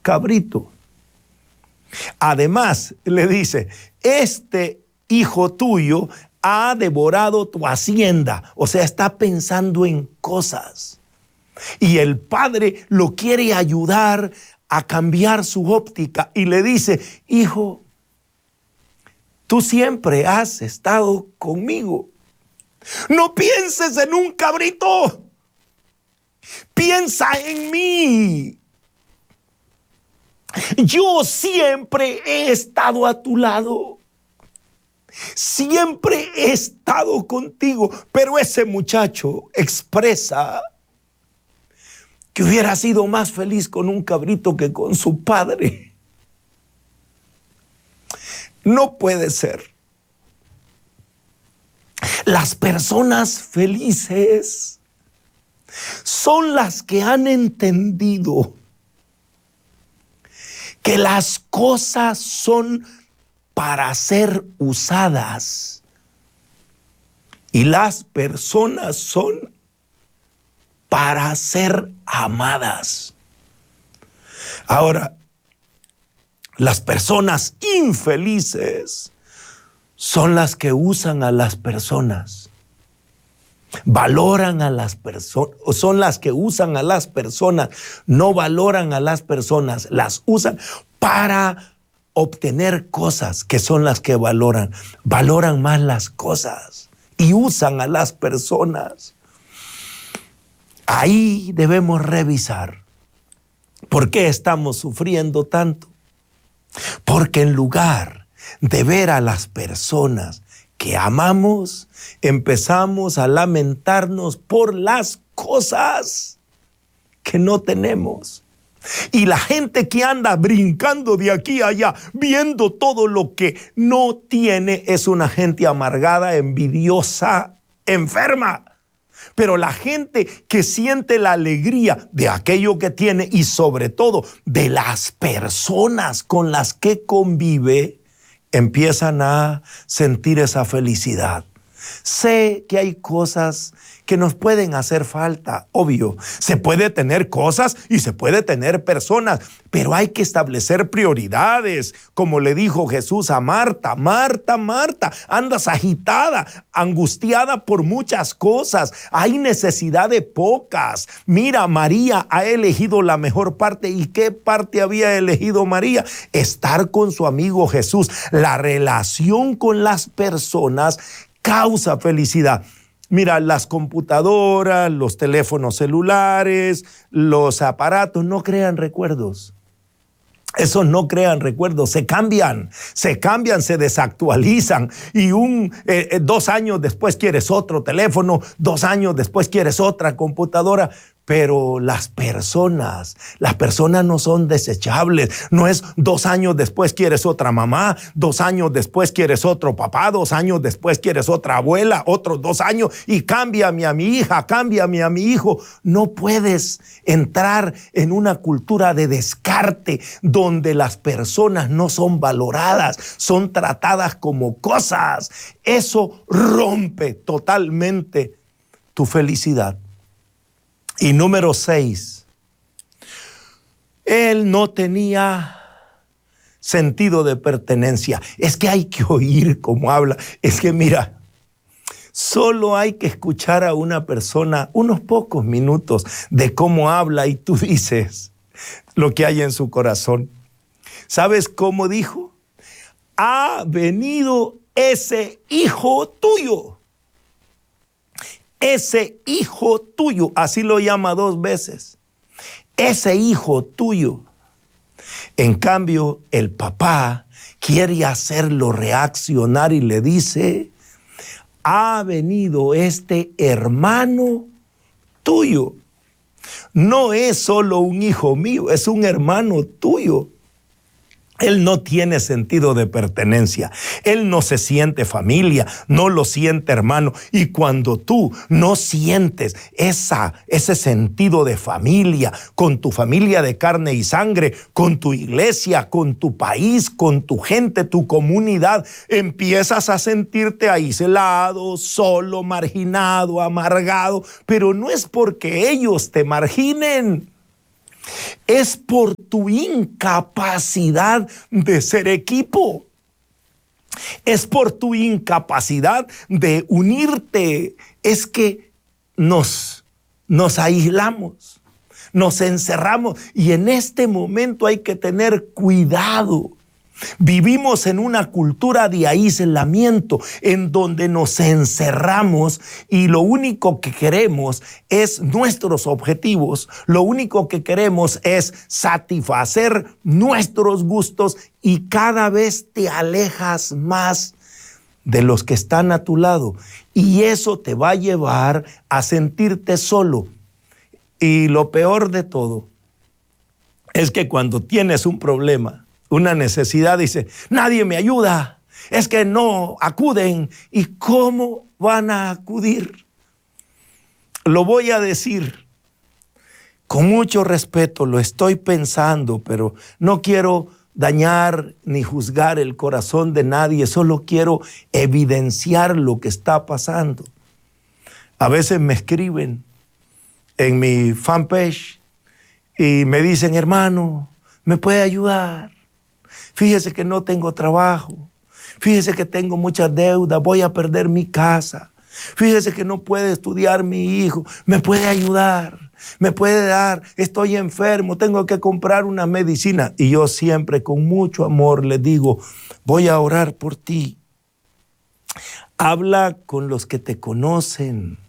cabrito. Además, le dice, este hijo tuyo ha devorado tu hacienda. O sea, está pensando en cosas. Y el padre lo quiere ayudar a cambiar su óptica y le dice, hijo, tú siempre has estado conmigo. No pienses en un cabrito. Piensa en mí. Yo siempre he estado a tu lado. Siempre he estado contigo. Pero ese muchacho expresa que hubiera sido más feliz con un cabrito que con su padre. No puede ser. Las personas felices son las que han entendido que las cosas son para ser usadas y las personas son para ser amadas. Ahora, las personas infelices son las que usan a las personas, valoran a las personas, son las que usan a las personas, no valoran a las personas, las usan para obtener cosas que son las que valoran más las cosas y usan a las personas. Ahí debemos revisar por qué estamos sufriendo tanto. Porque en lugar de ver a las personas que amamos, empezamos a lamentarnos por las cosas que no tenemos. Y la gente que anda brincando de aquí a allá, viendo todo lo que no tiene, es una gente amargada, envidiosa, enferma. Pero la gente que siente la alegría de aquello que tiene y sobre todo de las personas con las que convive, empiezan a sentir esa felicidad. Sé que hay cosas que nos pueden hacer falta, obvio. Se puede tener cosas y se puede tener personas, pero hay que establecer prioridades. Como le dijo Jesús a Marta, Marta, Marta, andas agitada, angustiada por muchas cosas. Hay necesidad de pocas. Mira, María ha elegido la mejor parte. ¿Y qué parte había elegido María? Estar con su amigo Jesús. La relación con las personas causa felicidad. Mira, las computadoras, los teléfonos celulares, los aparatos no crean recuerdos. Esos no crean recuerdos, se cambian, se desactualizan y 2 años después quieres otro teléfono, 2 años después quieres otra computadora. Pero las personas no son desechables. No es 2 años después quieres otra mamá, 2 años después quieres otro papá, 2 años después quieres otra abuela, otros 2 años y cámbiame a mi hija, cámbiame a mi hijo. No puedes entrar en una cultura de descarte donde las personas no son valoradas, son tratadas como cosas. Eso rompe totalmente tu felicidad. Y número 6, él no tenía sentido de pertenencia. Es que hay que oír cómo habla. Es que mira, solo hay que escuchar a una persona unos pocos minutos de cómo habla y tú dices lo que hay en su corazón. ¿Sabes cómo dijo? Ha venido ese hijo tuyo. Ese hijo tuyo, así lo llama 2 veces. Ese hijo tuyo. En cambio, el papá quiere hacerlo reaccionar y le dice, ha venido este hermano tuyo. No es solo un hijo mío, es un hermano tuyo. Él no tiene sentido de pertenencia. Él no se siente familia, no lo siente hermano. Y cuando tú no sientes ese sentido de familia, con tu familia de carne y sangre, con tu iglesia, con tu país, con tu gente, tu comunidad, empiezas a sentirte aislado, solo, marginado, amargado. Pero no es porque ellos te marginen. Es por tu incapacidad de ser equipo. Es por tu incapacidad de unirte. Es que nos aislamos, nos encerramos, y en este momento hay que tener cuidado. Vivimos en una cultura de aislamiento en donde nos encerramos y lo único que queremos es nuestros objetivos, lo único que queremos es satisfacer nuestros gustos, y cada vez te alejas más de los que están a tu lado, y eso te va a llevar a sentirte solo. Y lo peor de todo es que cuando tienes un problema, una necesidad, dice, nadie me ayuda, es que no acuden. ¿Y cómo van a acudir? Lo voy a decir con mucho respeto, lo estoy pensando, pero no quiero dañar ni juzgar el corazón de nadie, solo quiero evidenciar lo que está pasando. A veces me escriben en mi fanpage y me dicen, hermano, ¿me puede ayudar? Fíjese que no tengo trabajo. Fíjese que tengo muchas deudas. Voy a perder mi casa. Fíjese que no puede estudiar mi hijo. ¿Me puede ayudar? ¿Me puede dar? Estoy enfermo. Tengo que comprar una medicina. Y yo siempre con mucho amor les digo, voy a orar por ti. Habla con los que te conocen.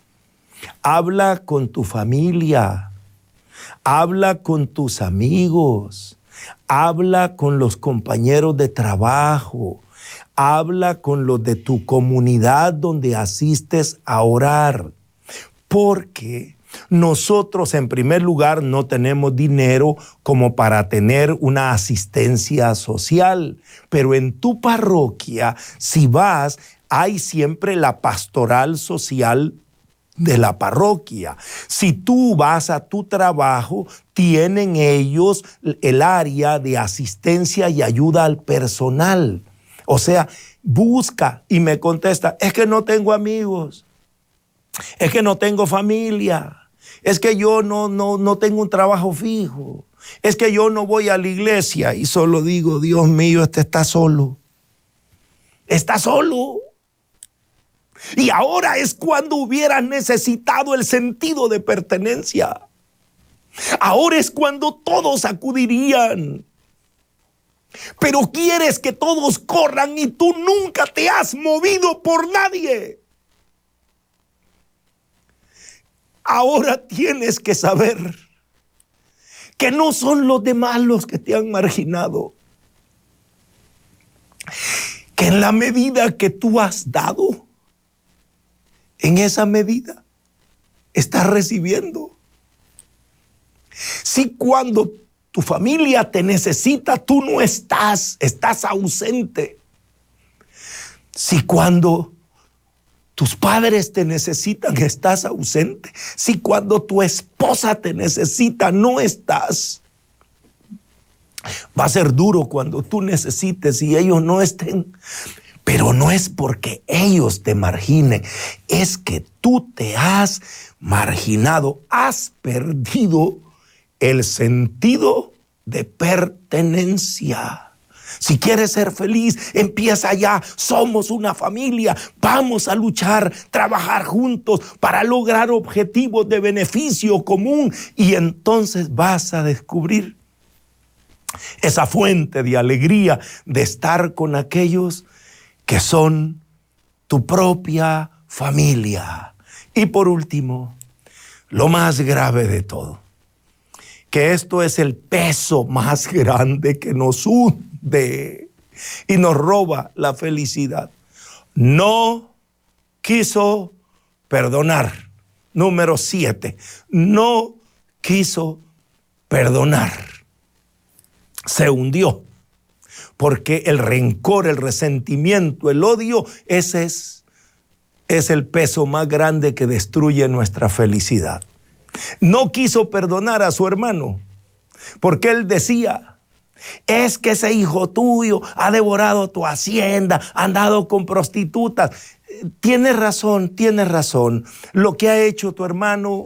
Habla con tu familia. Habla con tus amigos. Habla con los compañeros de trabajo, habla con los de tu comunidad donde asistes a orar, porque nosotros en primer lugar no tenemos dinero como para tener una asistencia social, pero en tu parroquia, si vas, hay siempre la pastoral social de la parroquia. Si tú vas a tu trabajo, tienen ellos el área de asistencia y ayuda al personal. O sea, busca y me contesta, es que no tengo amigos, es que no tengo familia, es que yo no tengo un trabajo fijo, es que yo no voy a la iglesia, y solo digo, Dios mío, este está solo. Está solo. Y ahora es cuando hubieras necesitado el sentido de pertenencia. Ahora es cuando todos acudirían. Pero quieres que todos corran y tú nunca te has movido por nadie. Ahora tienes que saber que no son los demás los que te han marginado. Que en la medida que tú has dado, en esa medida estás recibiendo. Si cuando tu familia te necesita, tú no estás ausente. Si cuando tus padres te necesitan, estás ausente. Si cuando tu esposa te necesita, no estás. Va a ser duro cuando tú necesites y ellos no estén. Pero no es porque ellos te marginen, es que tú te has marginado, has perdido el sentido de pertenencia. Si quieres ser feliz, empieza ya. Somos una familia, vamos a luchar, trabajar juntos para lograr objetivos de beneficio común, y entonces vas a descubrir esa fuente de alegría de estar con aquellos que son tu propia familia. Y por último, lo más grave de todo, que esto es el peso más grande que nos hunde y nos roba la felicidad. No quiso perdonar. Número 7, no quiso perdonar. Se hundió. Porque el rencor, el resentimiento, el odio, ese es el peso más grande que destruye nuestra felicidad. No quiso perdonar a su hermano, porque él decía, es que ese hijo tuyo ha devorado tu hacienda, ha andado con prostitutas. Tienes razón. Lo que ha hecho tu hermano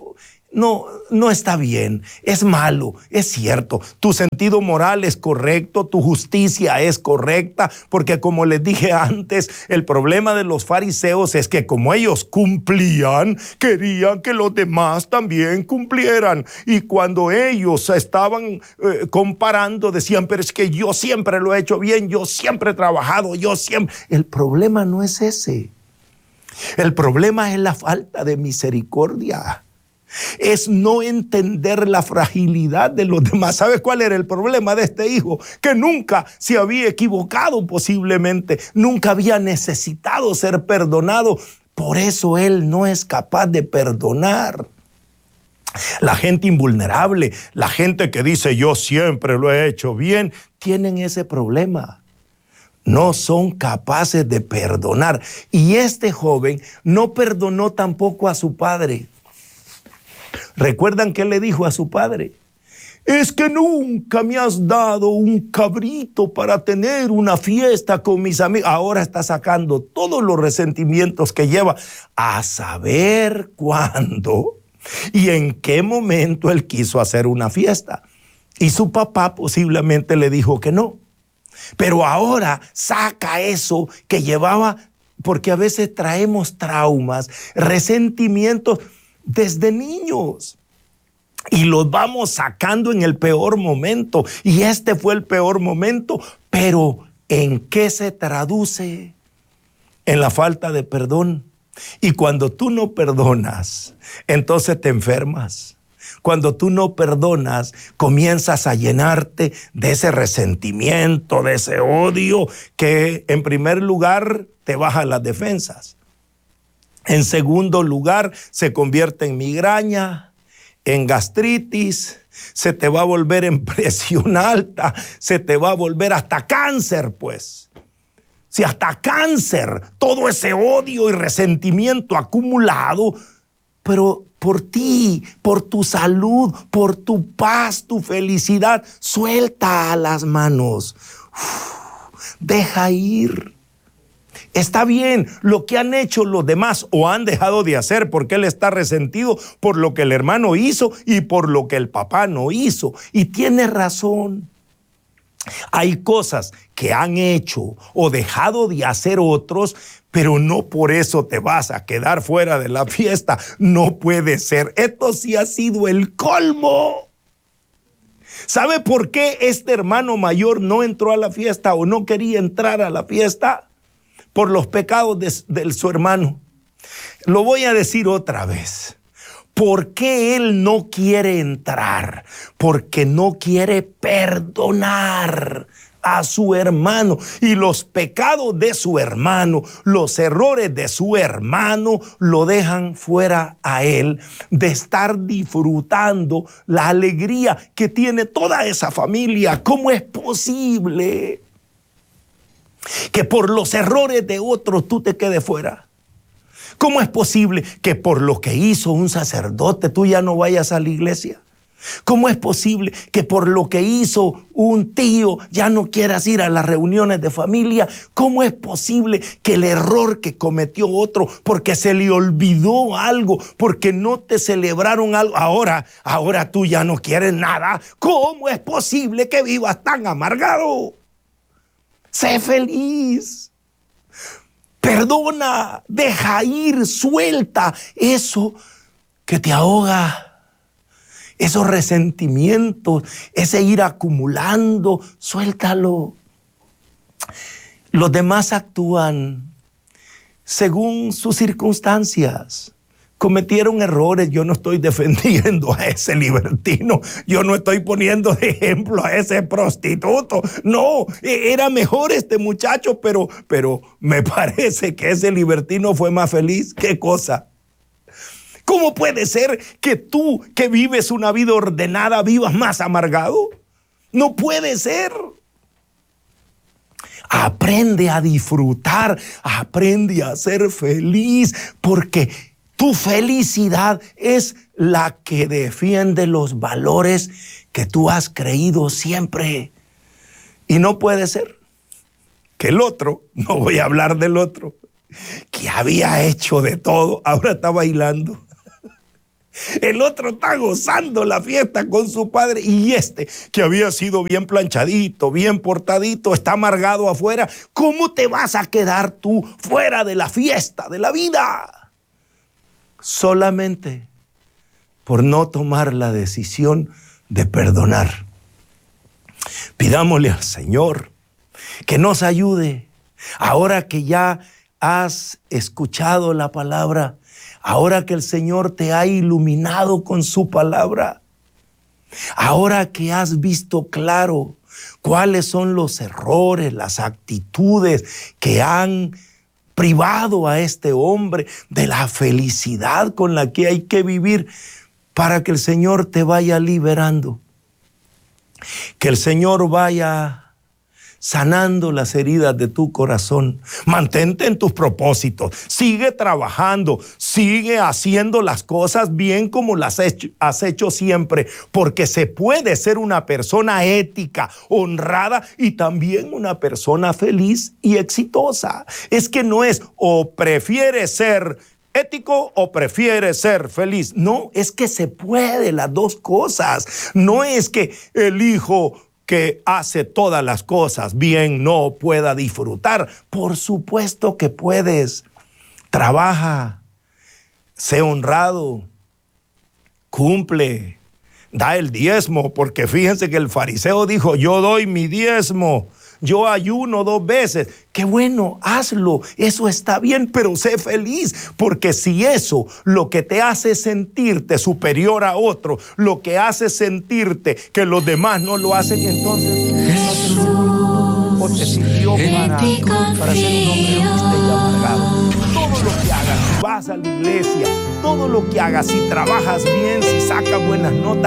no está bien, es malo, es cierto. Tu sentido moral es correcto, tu justicia es correcta, porque como les dije antes, el problema de los fariseos es que como ellos cumplían, querían que los demás también cumplieran. Y cuando ellos estaban comparando, decían, pero es que yo siempre lo he hecho bien, yo siempre he trabajado, yo siempre... El problema no es ese. El problema es la falta de misericordia. Es no entender la fragilidad de los demás. ¿Sabes cuál era el problema de este hijo? Que nunca se había equivocado posiblemente, nunca había necesitado ser perdonado. Por eso él no es capaz de perdonar. La gente invulnerable, la gente que dice yo siempre lo he hecho bien, tienen ese problema. No son capaces de perdonar. Y este joven no perdonó tampoco a su padre. ¿Recuerdan qué le dijo a su padre? Es que nunca me has dado un cabrito para tener una fiesta con mis amigos. Ahora está sacando todos los resentimientos que lleva, a saber cuándo y en qué momento él quiso hacer una fiesta. Y su papá posiblemente le dijo que no. Pero ahora saca eso que llevaba, porque a veces traemos traumas, resentimientos desde niños y los vamos sacando en el peor momento. Y este fue el peor momento. Pero ¿en qué se traduce? En la falta de perdón. Y cuando tú no perdonas, entonces te enfermas. Cuando tú no perdonas, comienzas a llenarte de ese resentimiento, de ese odio que en primer lugar te baja las defensas. En segundo lugar, se convierte en migraña, en gastritis, se te va a volver en presión alta, se te va a volver hasta cáncer, pues. Si hasta cáncer, todo ese odio y resentimiento acumulado, pero por ti, por tu salud, por tu paz, tu felicidad, suelta las manos. Deja ir. Está bien lo que han hecho los demás o han dejado de hacer, porque él está resentido por lo que el hermano hizo y por lo que el papá no hizo. Y tiene razón. Hay cosas que han hecho o dejado de hacer otros, pero no por eso te vas a quedar fuera de la fiesta. No puede ser. Esto sí ha sido el colmo. ¿Sabe por qué este hermano mayor no entró a la fiesta o no quería entrar a la fiesta? Por los pecados de su hermano. Lo voy a decir otra vez. ¿Por qué él no quiere entrar? Porque no quiere perdonar a su hermano. Y los pecados de su hermano, los errores de su hermano, lo dejan fuera a él de estar disfrutando la alegría que tiene toda esa familia. ¿Cómo es posible que por los errores de otros tú te quedes fuera? ¿Cómo es posible que por lo que hizo un sacerdote tú ya no vayas a la iglesia? ¿Cómo es posible que por lo que hizo un tío ya no quieras ir a las reuniones de familia? ¿Cómo es posible que el error que cometió otro, porque se le olvidó algo, porque no te celebraron algo, ahora tú ya no quieres nada? ¿Cómo es posible que vivas tan amargado? Sé feliz. Perdona, deja ir, suelta eso que te ahoga, esos resentimientos, ese ir acumulando, suéltalo. Los demás actúan según sus circunstancias. Cometieron errores, yo no estoy defendiendo a ese libertino, yo no estoy poniendo de ejemplo a ese prostituto, no, era mejor este muchacho, pero me parece que ese libertino fue más feliz. ¿Qué cosa? ¿Cómo puede ser que tú, que vives una vida ordenada, vivas más amargado? No puede ser. Aprende a disfrutar, aprende a ser feliz, porque tu felicidad es la que defiende los valores que tú has creído siempre. Y no puede ser que el otro, no voy a hablar del otro, que había hecho de todo, ahora está bailando. El otro está gozando la fiesta con su padre y este, que había sido bien planchadito, bien portadito, está amargado afuera. ¿Cómo te vas a quedar tú fuera de la fiesta, de la vida? Solamente por no tomar la decisión de perdonar. Pidámosle al Señor que nos ayude. Ahora que ya has escuchado la palabra, ahora que el Señor te ha iluminado con su palabra, ahora que has visto claro cuáles son los errores, las actitudes que han privado a este hombre de la felicidad con la que hay que vivir, para que el Señor te vaya liberando, que el Señor vaya sanando las heridas de tu corazón. Mantente en tus propósitos, sigue trabajando, sigue haciendo las cosas bien como las has hecho siempre, porque se puede ser una persona ética, honrada y también una persona feliz y exitosa. Es que no es o prefieres ser ético o prefieres ser feliz. No, es que se puede las dos cosas. No es que el hijo que hace todas las cosas bien no pueda disfrutar. Por supuesto que puedes. Trabaja, sé honrado, cumple, da el diezmo, porque fíjense que el fariseo dijo: yo doy mi diezmo, yo ayuno 2 veces. Qué bueno, hazlo, eso está bien, pero sé feliz, porque si eso lo que te hace sentirte superior a otro, lo que hace sentirte que los demás no lo hacen, entonces no te sirvió para ser un hombre egoísta y amargado. Todo lo que hagas, si vas a la iglesia, todo lo que hagas, si trabajas bien, si sacas buenas notas,